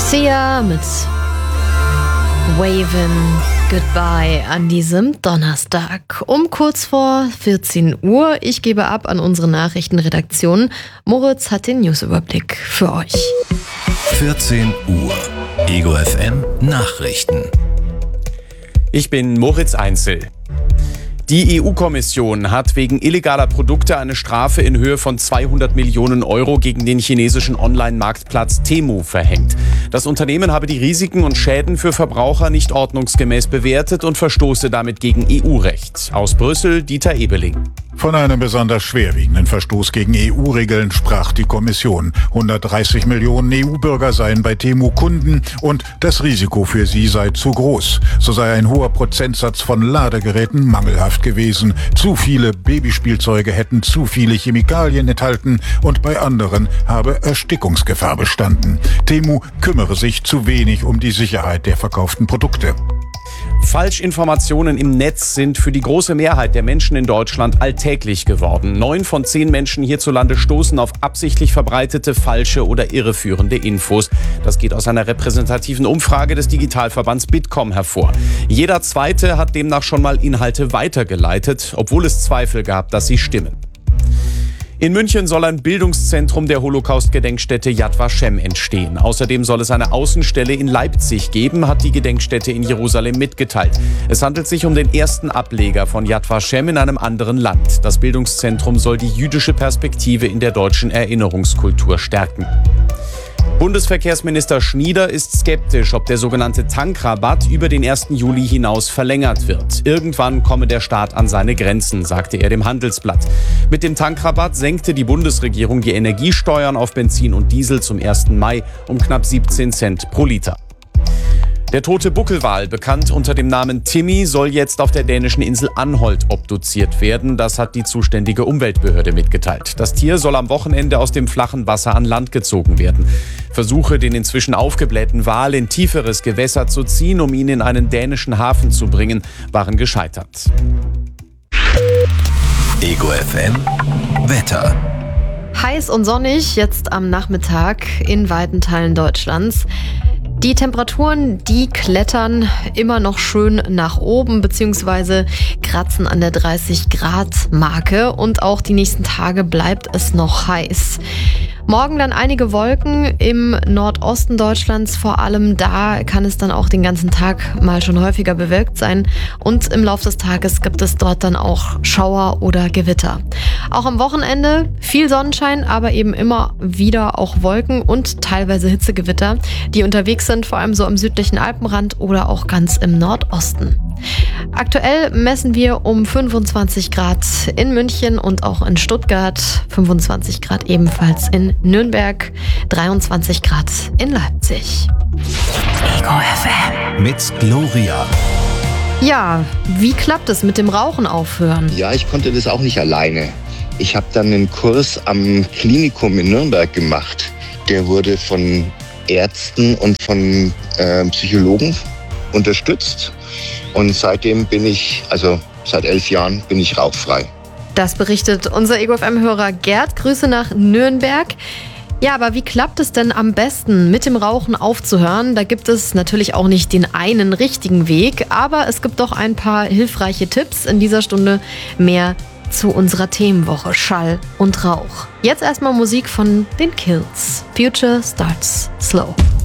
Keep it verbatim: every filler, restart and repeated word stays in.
Sia mit Wavin' Goodbye an diesem Donnerstag um kurz vor vierzehn Uhr. Ich gebe ab an unsere Nachrichtenredaktion. Moritz hat den Newsüberblick für euch. vierzehn Uhr. Ego F M Nachrichten. Ich bin Moritz Einzel. Die E U-Kommission hat wegen illegaler Produkte eine Strafe in Höhe von zweihundert Millionen Euro gegen den chinesischen Online-Marktplatz Temu verhängt. Das Unternehmen habe die Risiken und Schäden für Verbraucher nicht ordnungsgemäß bewertet und verstoße damit gegen E U-Recht. Aus Brüssel, Dieter Ebeling. Von einem besonders schwerwiegenden Verstoß gegen E U-Regeln sprach die Kommission. hundertdreißig Millionen E U-Bürger seien bei Temu Kunden und das Risiko für sie sei zu groß. So sei ein hoher Prozentsatz von Ladegeräten mangelhaft gewesen. Zu viele Babyspielzeuge hätten zu viele Chemikalien enthalten und bei anderen habe Erstickungsgefahr bestanden. Temu kümmere sich zu wenig um die Sicherheit der verkauften Produkte. Falschinformationen im Netz sind für die große Mehrheit der Menschen in Deutschland alltäglich geworden. Neun von zehn Menschen hierzulande stoßen auf absichtlich verbreitete, falsche oder irreführende Infos. Das geht aus einer repräsentativen Umfrage des Digitalverbands Bitkom hervor. Jeder Zweite hat demnach schon mal Inhalte weitergeleitet, obwohl es Zweifel gab, dass sie stimmen. In München soll ein Bildungszentrum der Holocaust-Gedenkstätte Yad Vashem entstehen. Außerdem soll es eine Außenstelle in Leipzig geben, hat die Gedenkstätte in Jerusalem mitgeteilt. Es handelt sich um den ersten Ableger von Yad Vashem in einem anderen Land. Das Bildungszentrum soll die jüdische Perspektive in der deutschen Erinnerungskultur stärken. Bundesverkehrsminister Schnieder ist skeptisch, ob der sogenannte Tankrabatt über den ersten Juli hinaus verlängert wird. Irgendwann komme der Staat an seine Grenzen, sagte er dem Handelsblatt. Mit dem Tankrabatt senkte die Bundesregierung die Energiesteuern auf Benzin und Diesel zum ersten Mai um knapp siebzehn Cent pro Liter. Der tote Buckelwal, bekannt unter dem Namen Timmy, soll jetzt auf der dänischen Insel Anholt obduziert werden. Das hat die zuständige Umweltbehörde mitgeteilt. Das Tier soll am Wochenende aus dem flachen Wasser an Land gezogen werden. Versuche, den inzwischen aufgeblähten Wal in tieferes Gewässer zu ziehen, um ihn in einen dänischen Hafen zu bringen, waren gescheitert. Ego F M Wetter. Heiß und sonnig jetzt am Nachmittag in weiten Teilen Deutschlands. Die Temperaturen, die klettern immer noch schön nach oben bzw. kratzen an der dreißig Grad Marke und auch die nächsten Tage bleibt es noch heiß. Morgen dann einige Wolken im Nordosten Deutschlands, vor allem da kann es dann auch den ganzen Tag mal schon häufiger bewölkt sein und im Laufe des Tages gibt es dort dann auch Schauer oder Gewitter. Auch am Wochenende viel Sonnenschein, aber eben immer wieder auch Wolken und teilweise Hitzegewitter, die unterwegs sind, vor allem so am südlichen Alpenrand oder auch ganz im Nordosten. Aktuell messen wir um fünfundzwanzig Grad in München und auch in Stuttgart, fünfundzwanzig Grad ebenfalls in Nürnberg, dreiundzwanzig Grad in Leipzig. Ego F M. Mit Gloria. Ja, wie klappt es mit dem Rauchen aufhören? Ja, ich konnte das auch nicht alleine. Ich habe dann einen Kurs am Klinikum in Nürnberg gemacht. Der wurde von Ärzten und von äh, Psychologen unterstützt. Und seitdem bin ich, also seit elf Jahren, bin ich rauchfrei. Das berichtet unser Ego F M-Hörer Gerd. Grüße nach Nürnberg. Ja, aber wie klappt es denn am besten, mit dem Rauchen aufzuhören? Da gibt es natürlich auch nicht den einen richtigen Weg, aber es gibt doch ein paar hilfreiche Tipps. In dieser Stunde mehr zu unserer Themenwoche Schall und Rauch. Jetzt erstmal Musik von den Kills. Future starts slow.